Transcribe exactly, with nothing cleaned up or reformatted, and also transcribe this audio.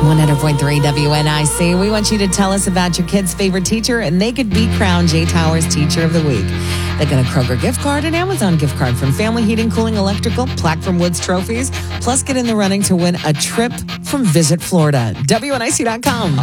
one hundred point three W N I C. We want you to tell us about your kid's favorite teacher, and they could be crowned J Towers Teacher of the Week. They get a Kroger gift card, an Amazon gift card from Family Heating, Cooling, Electrical, plaque from Woods Trophies, plus get in the running to win a trip from Visit Florida. W N I C dot com.